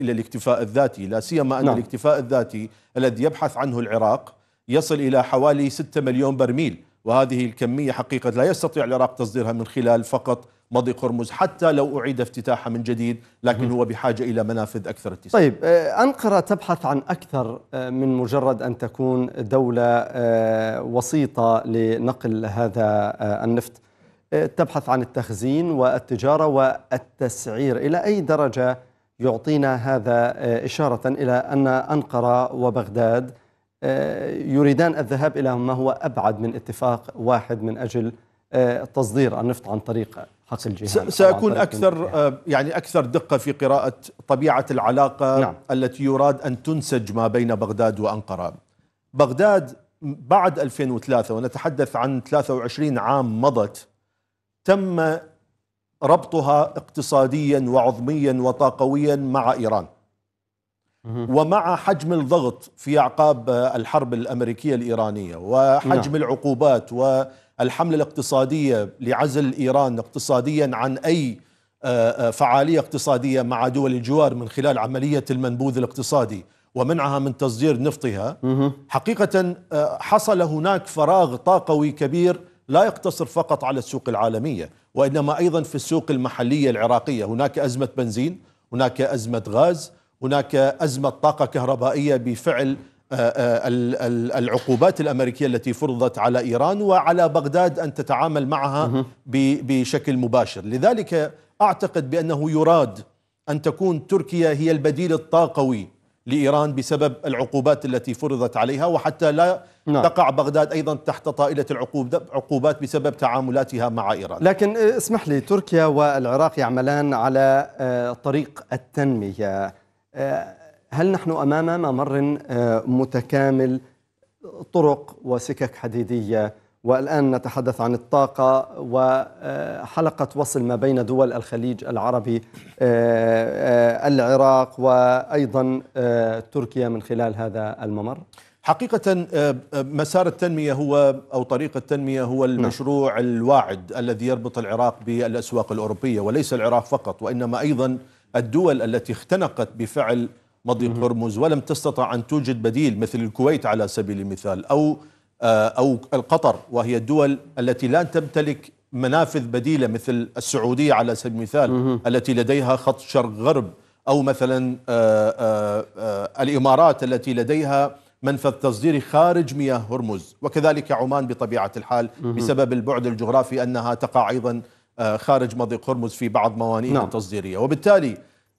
إلى الاكتفاء الذاتي، لا سيما أن نعم. الاكتفاء الذاتي الذي يبحث عنه العراق يصل إلى حوالي 6 مليون برميل، وهذه الكمية حقيقة لا يستطيع العراق تصديرها من خلال فقط مضيق هرمز حتى لو أعيد افتتاحها من جديد، لكن هو بحاجة إلى منافذ أكثر اتساعا. طيب، أنقرة تبحث عن أكثر من مجرد أن تكون دولة وسيطة لنقل هذا النفط، تبحث عن التخزين والتجارة والتسعير. إلى أي درجة يعطينا هذا إشارة إلى أن أنقرة وبغداد يريدان الذهاب إلى ما هو أبعد من اتفاق واحد من أجل تصدير النفط عن طريق حقل جيهان؟ سأكون أكثر دقة في قراءة طبيعة العلاقة. نعم. التي يراد أن تنسج ما بين بغداد وأنقرة. بغداد بعد 2003، ونتحدث عن 23 عام مضت، تم ربطها اقتصاديا وعضميا وطاقويا مع إيران، ومع حجم الضغط في أعقاب الحرب الأمريكية الإيرانية وحجم العقوبات والحملة الاقتصادية لعزل إيران اقتصاديا عن أي فعالية اقتصادية مع دول الجوار من خلال عملية المنبوذ الاقتصادي ومنعها من تصدير نفطها، حقيقة حصل هناك فراغ طاقوي كبير لا يقتصر فقط على السوق العالمية، وإنما أيضا في السوق المحلية العراقية. هناك أزمة بنزين، هناك أزمة غاز، هناك أزمة طاقة كهربائية بفعل العقوبات الأمريكية التي فرضت على إيران وعلى بغداد أن تتعامل معها بشكل مباشر. لذلك أعتقد بأنه يراد أن تكون تركيا هي البديل الطاقوي لإيران بسبب العقوبات التي فرضت عليها، وحتى لا تقع بغداد أيضا تحت طائلة العقوبات بسبب تعاملاتها مع إيران. لكن اسمح لي، تركيا والعراق يعملان على طريق التنمية. هل نحن أمام ممر متكامل، طرق وسكك حديدية، والآن نتحدث عن الطاقة وحلقة وصل ما بين دول الخليج العربي، العراق وأيضا تركيا من خلال هذا الممر؟ حقيقة مسار التنمية أو طريق التنمية هو المشروع الواعد الذي يربط العراق بالأسواق الأوروبية، وليس العراق فقط، وإنما أيضا الدول التي اختنقت بفعل مضيق هرمز ولم تستطع أن توجد بديل، مثل الكويت على سبيل المثال، أو القطر، وهي الدول التي لا تمتلك منافذ بديلة، مثل السعودية على سبيل المثال التي لديها خط شرق غرب، أو مثلا الإمارات التي لديها منفذ تصديري خارج مياه هرمز، وكذلك عمان بطبيعة الحال بسبب البعد الجغرافي أنها تقع أيضا خارج مضيق هرمز في بعض موانئها التصديرية. وبالتالي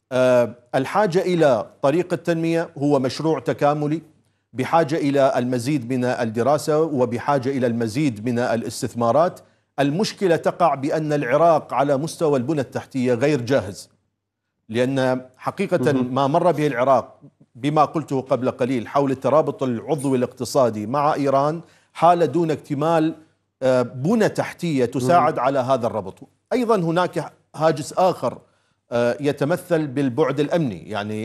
الحاجة إلى طريق التنمية هو مشروع تكاملي بحاجة إلى المزيد من الدراسة وبحاجة إلى المزيد من الاستثمارات. المشكلة تقع بأن العراق على مستوى البنى التحتية غير جاهز، لأن حقيقة ما مر به العراق بما قلته قبل قليل حول الترابط العضوي الاقتصادي مع إيران حال دون اكتمال بنى تحتية تساعد على هذا الربط. أيضا هناك هاجس آخر يتمثل بالبعد الأمني، يعني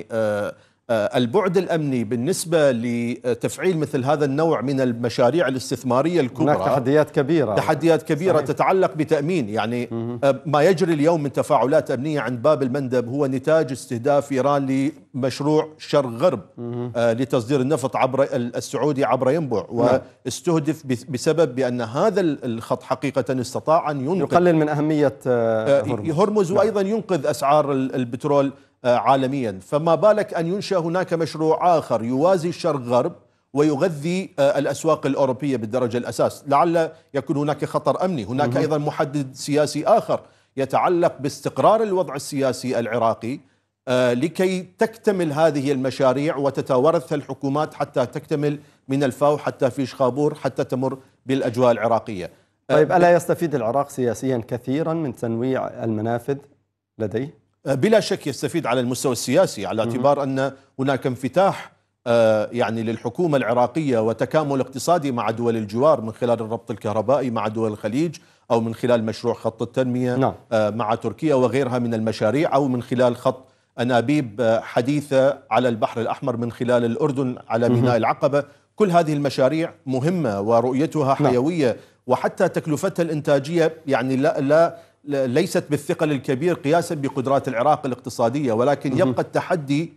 البعد الأمني بالنسبة لتفعيل مثل هذا النوع من المشاريع الاستثمارية الكبرى. هناك تحديات كبيرة تتعلق بتأمين، يعني ما يجري اليوم من تفاعلات أمنية عند باب المندب هو نتاج استهداف إيران لمشروع شرق غرب لتصدير النفط عبر السعودي عبر ينبع، واستهدف بسبب بأن هذا الخط حقيقة استطاع أن يقلل من أهمية هرمز وأيضا ينقذ أسعار البترول عالميا. فما بالك أن ينشأ هناك مشروع آخر يوازي الشرق غرب ويغذي الأسواق الأوروبية بالدرجة الأساس. لعل يكون هناك خطر أمني. هناك أيضا محدد سياسي آخر يتعلق باستقرار الوضع السياسي العراقي لكي تكتمل هذه المشاريع وتتوارثها الحكومات حتى تكتمل من الفاو حتى فيش خابور حتى تمر بالأجواء العراقية. طيب، ألا يستفيد العراق سياسيا كثيرا من تنويع المنافذ لديه؟ بلا شك يستفيد على المستوى السياسي، على اعتبار أن هناك انفتاح يعني للحكومة العراقية وتكامل اقتصادي مع دول الجوار من خلال الربط الكهربائي مع دول الخليج، أو من خلال مشروع خط التنمية مع تركيا وغيرها من المشاريع، أو من خلال خط أنابيب حديثة على البحر الأحمر من خلال الأردن على ميناء العقبة. كل هذه المشاريع مهمة ورؤيتها حيوية، وحتى تكلفتها الإنتاجية يعني ليست بالثقل الكبير قياسا بقدرات العراق الاقتصادية، ولكن يبقى التحدي